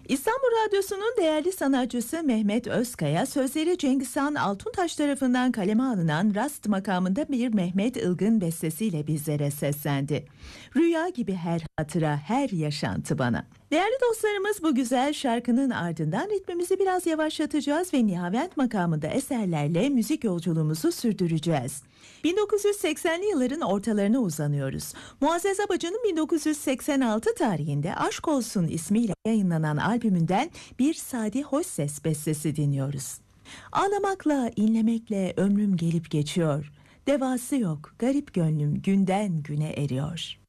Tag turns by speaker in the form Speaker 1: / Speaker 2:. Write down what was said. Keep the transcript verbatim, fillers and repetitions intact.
Speaker 1: İstanbul Radyosu'nun değerli sanatçısı Mehmet Özkaya, sözleri Cengizhan Altuntaş tarafından kaleme alınan Rast makamında bir Mehmet Ilgın bestesiyle bizlere seslendi. Rüya gibi her hatıra, her yaşantı bana. Değerli dostlarımız, bu güzel şarkının ardından ritmimizi biraz yavaşlatacağız ve Nihavent makamında eserlerle müzik yolculuğumuzu sürdüreceğiz. bin dokuz yüz seksenli yılların ortalarına uzanıyoruz. Muazzez Abacı'nın bin dokuz yüz seksen altı tarihinde Aşk Olsun ismiyle yayınlanan albümünden bir Sadi Hoşses bestesi dinliyoruz. Ağlamakla, inlemekle ömrüm gelip geçiyor. Devası yok, garip gönlüm günden güne eriyor.